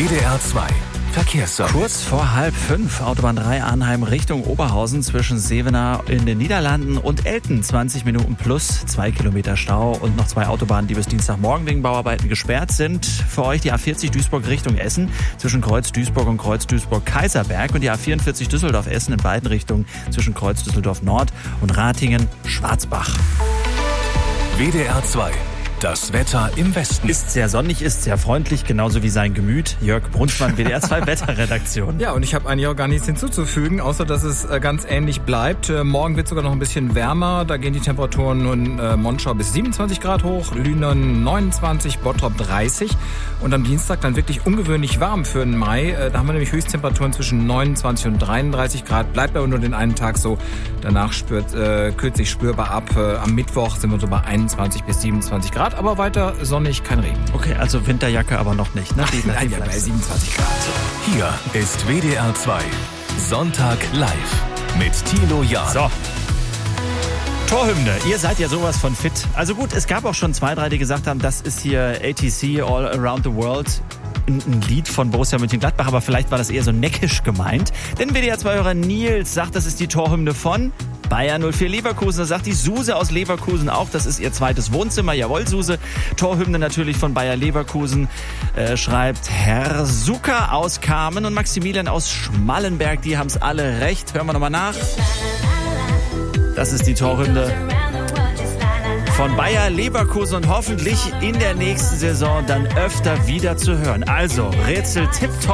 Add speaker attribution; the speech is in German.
Speaker 1: WDR 2 Verkehrsservice.
Speaker 2: Kurz vor 4:30, Autobahn 3 Arnheim Richtung Oberhausen zwischen Sevenaar in den Niederlanden und Elten. 20 Minuten plus 2 Kilometer Stau und noch 2 Autobahnen, die bis Dienstagmorgen wegen Bauarbeiten gesperrt sind. Für euch die A40 Duisburg Richtung Essen zwischen Kreuz Duisburg und Kreuz Duisburg-Kaiserberg und die A44 Düsseldorf-Essen in beiden Richtungen zwischen Kreuz Düsseldorf Nord und Ratingen-Schwarzbach.
Speaker 1: WDR 2. Das Wetter im Westen.
Speaker 2: Ist sehr sonnig, ist sehr freundlich, genauso wie sein Gemüt. Jörg Brunsmann, WDR 2 Wetterredaktion.
Speaker 3: Ja, und ich habe eigentlich auch gar nichts hinzuzufügen, außer dass es ganz ähnlich bleibt. Morgen wird sogar noch ein bisschen wärmer. Da gehen die Temperaturen in Monschau bis 27 Grad hoch, Lünen 29, Bottrop 30. Und am Dienstag dann wirklich ungewöhnlich warm für den Mai. Da haben wir nämlich Höchsttemperaturen zwischen 29 und 33 Grad. Bleibt aber nur den einen Tag so. Danach kühlt sich spürbar ab. Am Mittwoch sind wir so bei 21 bis 27 Grad. Aber weiter sonnig, kein Regen.
Speaker 2: Okay, also Winterjacke aber noch nicht, ne?
Speaker 3: Nein, ja, bei 27 Grad.
Speaker 1: Hier ist WDR 2 Sonntag live mit Thilo Jahn.
Speaker 2: So. Torhymne, ihr seid ja sowas von fit. Also gut, es gab auch schon 2, 3, die gesagt haben, das ist hier ATC, All Around the World. Ein Lied von Borussia Mönchengladbach, aber vielleicht war das eher so neckisch gemeint. Denn WDR-2-Hörer Nils sagt, das ist die Torhymne von Bayer 04 Leverkusen. Das sagt die Suse aus Leverkusen auch. Das ist ihr zweites Wohnzimmer. Jawohl, Suse. Torhymne natürlich von Bayer Leverkusen. Schreibt Herr Zucker aus Kamen und Maximilian aus Schmallenberg. Die haben es alle recht. Hören wir nochmal nach. Das ist die Torhymne von Bayer Leverkusen und hoffentlich in der nächsten Saison dann öfter wieder zu hören. Also, Rätsel tipptopp.